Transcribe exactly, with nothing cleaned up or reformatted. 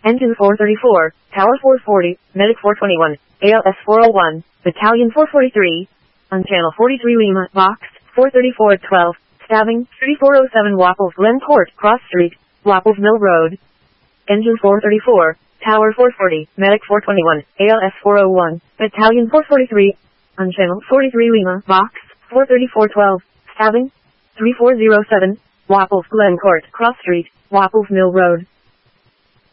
Engine four thirty-four, Tower four forty, Medic four twenty-one, A L S four oh one, Battalion four forty-three, on Channel forty-three Lima, Box, four thirty-four twelve, Stabbing, thirty-four oh seven Wapples Glen Court, Cross Street, Wapples Mill Road. Engine four thirty-four, Tower four forty, Medic four twenty-one, A L S four oh one, Battalion four forty-three, on Channel forty-three Lima, Box, four thirty-four twelve, Stabbing, thirty-four oh seven, Wapples Glen Court, Cross Street, Wapples Mill Road.